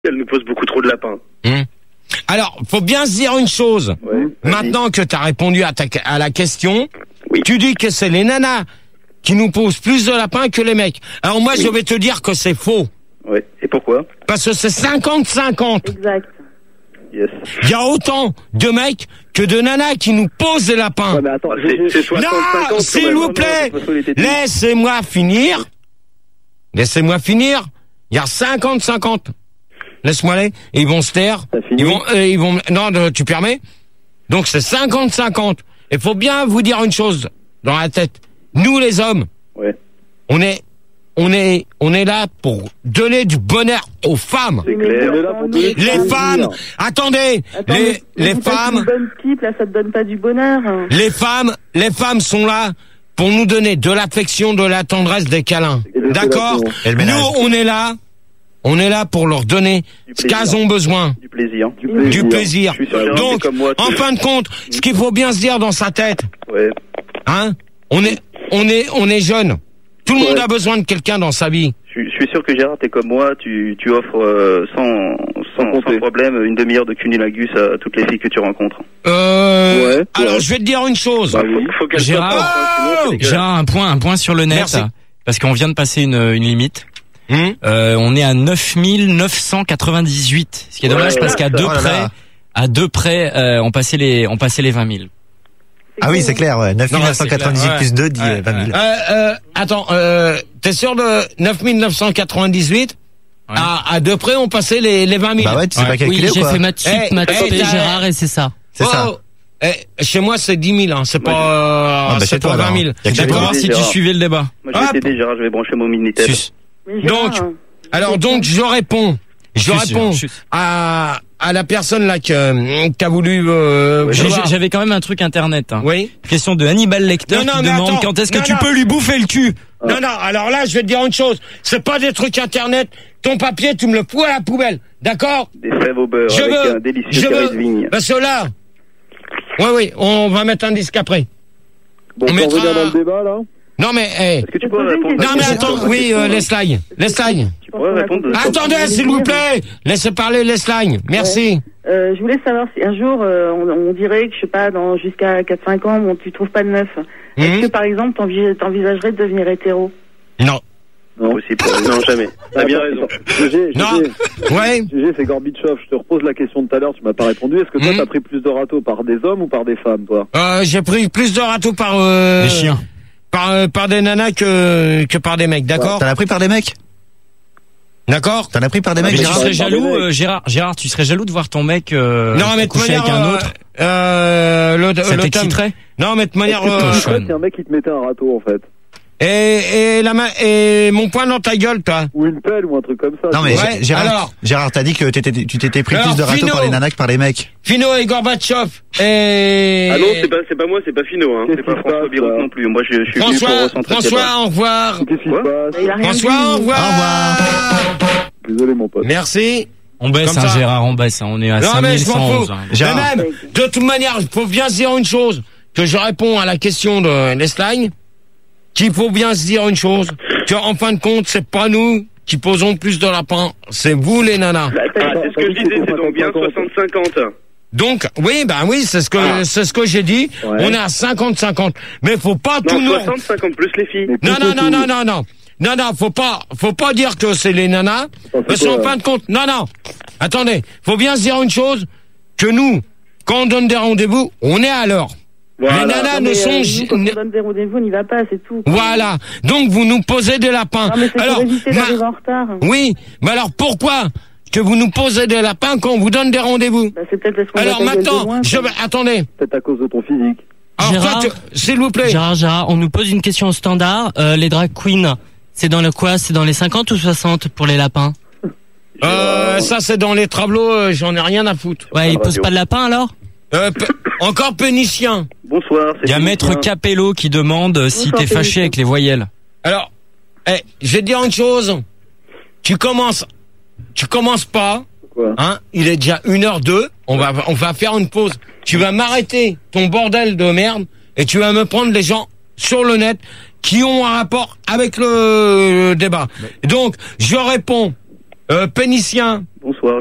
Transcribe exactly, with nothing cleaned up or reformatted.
Elle nous pose beaucoup trop de lapins. Mmh. Alors, faut bien se dire une chose. Ouais, Maintenant que tu as répondu à, ta, à la question, oui. tu dis que c'est les nanas qui nous posent plus de lapins que les mecs. Alors moi, oui. je vais te dire que c'est faux. Oui. Et pourquoi? Parce que c'est cinquante cinquante. Exact. Yes. Il y a autant de mecs que de nanas qui nous posent des lapins. Ouais, mais attends, c'est, c'est soixante cinquante. Non, s'il vous plaît, laissez-moi finir. Laissez-moi finir. Il y a cinquante cinquante. Laisse-moi aller. Et ils vont se taire. Ils vont, euh, ils vont, non, tu permets? Donc c'est cinquante cinquante. Il faut bien vous dire une chose dans la tête. Nous les hommes, ouais. on est, on est, on est là pour donner du bonheur aux femmes. C'est clair. Les, les femmes, attendez, Attends, les, les femmes. Une bonne pipe, là, ça te donne pas du bonheur. Les femmes, les femmes sont là pour nous donner de l'affection, de la tendresse, des câlins. D'accord? Nous, on est là. On est là pour leur donner ce qu'elles ont besoin. Du plaisir. Du plaisir. Du plaisir. Donc, comme moi, en fin de compte, ce qu'il faut bien se dire dans sa tête, ouais. hein, on est, on est, on est jeune. Tout le ouais. monde a besoin de quelqu'un dans sa vie. Je, je suis sûr que Gérard, t'es comme moi, tu, tu offres euh, sans, sans, sans problème une demi-heure de cunilingus à toutes les filles que tu rencontres. Euh, ouais, alors ouais. je vais te dire une chose. Bah, faut, faut Gérard, oh Gérard, un point, un point sur le net. Merci. Parce qu'on vient de passer une, une limite. Mmh. Euh, on est à neuf mille neuf cent quatre-vingt-dix-huit, ce qui est ouais, dommage ouais, parce qu'à deux oh près, à deux près, euh, on passait les, on passait les vingt mille. Ah oui, c'est clair, ouais. neuf mille neuf cent quatre-vingt-dix-huit ouais. plus deux dit ouais, vingt mille. Euh, euh, attends, euh, t'es sûr de neuf mille neuf cent quatre-vingt-dix-huit? Ouais. À, à deux près, on passait les, les vingt mille. Bah ouais, tu sais ouais. pas calculer oui, ou quoi? J'ai fait maths sup, hey, maths hey, P, Gérard, et c'est ça. C'est oh, ça. Eh, chez moi, c'est dix mille, hein. C'est pas, euh, ah bah c'est pas vingt mille. D'accord, si tu suivais le débat. Moi, je vais t'aider, Gérard, je vais brancher mon Minitel. Donc, alors, donc, je réponds. Je réponds à, à la personne là que, qui a voulu, euh, oui, j'avais quand même un truc internet, hein. Oui. Question de Hannibal Lecter non, non, qui demande attends, quand est-ce que non, tu non. peux lui bouffer le cul? Non, non, alors là, je vais te dire une chose. C'est pas des trucs internet. Ton papier, tu me le fous à la poubelle. D'accord? Des fèves au beurre je avec veux, un délicieux je carré veux, de vigne. Parce que là, oui, oui, on va mettre un disque après. Bon, on mettra un... dans le débat, là? Non, mais, hey. Est-ce que tu peux répondre? Non, mais attends, oui, euh, Leslie. Leslie. Tu pourrais répondre. Attendez, s'il vous plaît. Laissez parler Leslie. Merci. Ouais. Euh, je voulais savoir si un jour, euh, on, on dirait que, je sais pas, dans jusqu'à quatre cinq ans, bon, tu trouves pas de meuf. Mm-hmm. Est-ce que, par exemple, t'envis- t'envisagerais de devenir hétéro? Non. Non, possible. Non, jamais. T'as bien raison. Gégé, non. Ouais. Gégé, c'est Gorbatchev. Je te repose la question de tout à l'heure. Tu m'as pas répondu. Est-ce que toi, mmh. t'as pris plus de râteaux par des hommes ou par des femmes, toi? Euh, j'ai pris plus de râteaux par, euh, des chiens. Par, euh, par des nanas que, que par des mecs. D'accord? Ouais. T'en as pris par des mecs? D'accord? T'en as pris par des mecs? Mais tu serais jaloux, euh, Gérard, Gérard, tu serais jaloux de voir ton mec, euh, non, mais coucher avec un autre? Euh, l'autre, ça t'exciterait? Non, mais de manière, euh, c'est un mec qui te mettait un râteau, en fait. Et, et la main, et mon poing dans ta gueule, toi. Ou une pelle, ou un truc comme ça. Non, mais ouais, Gérard, alors, Gérard, t'as dit que t'étais, tu t'étais pris alors, plus de râteaux Fino, par les nanas que par les mecs. Fino et Gorbatchev et... Ah non, c'est pas, c'est pas moi, c'est pas Fino, hein. C'est pas François Biroc non plus. Moi, je, je suis François, venu pour recentrer. François, au revoir. Qu'est-ce qui se passe? François, au revoir. Au revoir. Désolé, mon pote. Merci. On baisse, hein, Gérard, on baisse, hein. On est à cinq mille cent onze. Hein. Mais même, de toute manière, il faut bien se dire une chose, que je réponds à la question de Leslie, qu'il faut bien se dire une chose, que en fin de compte, c'est pas nous qui posons plus de lapins, c'est vous les nanas. Bah, ah, c'est ce que je disais, c'est donc bien soixante cinquante. Donc, oui, ben oui, c'est ce que, ah. c'est ce que j'ai dit. Ouais. On est à cinquante cinquante. Mais faut pas non, tout nous... soixante cinquante plus les filles. Non, non, non, non, non, non. Non, non, faut pas, faut pas dire que c'est les nanas. Parce qu'en fin de compte, non, non. Attendez, faut bien se dire une chose, que nous, quand on donne des rendez-vous, on est à l'heure. Voilà. Les nanas non, ne sont... Euh, nous, quand on donne des rendez-vous, on n'y va pas, c'est tout. Voilà. Donc, vous nous posez des lapins. Non, mais c'est alors, pour éviter d'arriver ma... en retard. Oui, mais alors pourquoi que vous nous posez des lapins quand on vous donne des rendez-vous? Bah, c'est peut-être parce qu'on alors maintenant, loin, je... attendez. Peut-être à cause de ton physique. Alors, Gérard, toi, tu... s'il vous plaît. Gérard, Gérard, on nous pose une question au standard. Euh, les drag queens, c'est dans le quoi? C'est dans les cinquante ou soixante pour les lapins? Euh, ça c'est dans les tableaux, euh, j'en ai rien à foutre. Ouais, ils posent pas de lapin alors? Euh, p- encore pénicien. Bonsoir. Il y a Maître Capello qui demande euh, si t'es fâché avec les voyelles. Alors, eh, je vais te dire une chose. Tu commences, tu commences pas. Quoi? Hein, il est déjà une heure deux. On va, on va faire une pause. Tu vas m'arrêter ton bordel de merde et tu vas me prendre les gens sur le net qui ont un rapport avec le, le débat. Mais... Donc, je réponds. Euh, Pénicien. Bonsoir.